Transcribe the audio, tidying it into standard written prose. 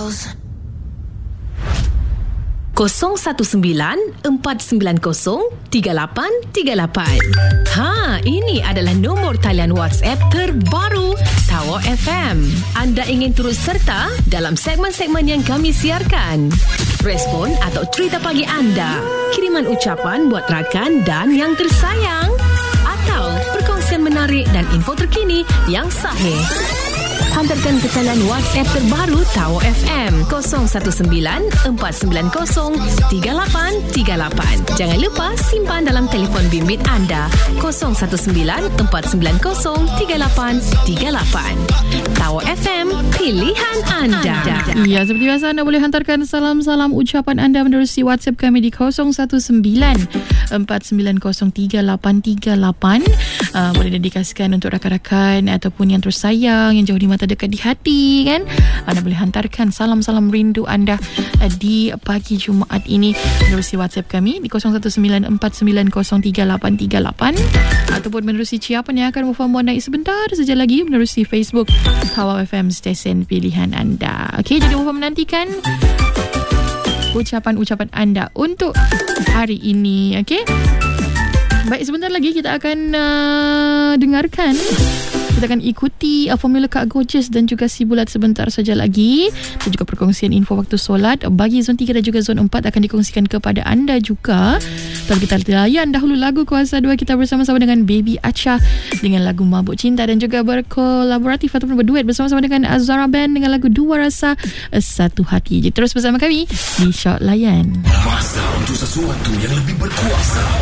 goes 019-490-3838. Ini adalah nombor talian WhatsApp terbaru Tower FM. Anda ingin turut serta dalam segmen-segmen yang kami siarkan? Respon atau cerita pagi anda, kiriman ucapan buat rakan dan yang tersayang, atau perkongsian menarik dan info terkini yang sahih. Hantarkan ke talian WhatsApp terbaru Tower FM 019-490-3838. Jangan lupa simpan dalam telefon bimbit anda 019-490-3838. Tower FM, pilihan anda. Ya, seperti biasa anda boleh hantarkan salam-salam ucapan anda menerusi WhatsApp kami di 019-490-3838. Boleh dedikasikan untuk rakan-rakan ataupun yang tersayang, yang jauh di mata dekat di hati kan. Anda boleh hantarkan salam-salam rindu anda di pagi Jumaat ini menerusi WhatsApp kami di 0194903838 ataupun menerusi ciapan yang akan berformuan naik sebentar saja lagi menerusi Facebook Tower FM stesen pilihan anda. Okey, jadi mohon menantikan ucapan-ucapan anda untuk hari ini. Okey, baik, sebentar lagi kita akan dengarkan. Kita akan ikuti formula Kak Gorgeous dan juga si bulat sebentar saja lagi. Dan juga perkongsian info waktu solat bagi zon 3 dan juga zon 4 akan dikongsikan kepada anda juga. Tapi kita layan dahulu lagu Kuasa 2 kita bersama-sama dengan Baby Acha dengan lagu Mabuk Cinta, dan juga berkolaboratif ataupun berduet bersama-sama dengan Azara Band dengan lagu Dua Rasa Satu Hati. Jadi terus bersama kami di Short Layan. Masa untuk sesuatu yang lebih berkuasa.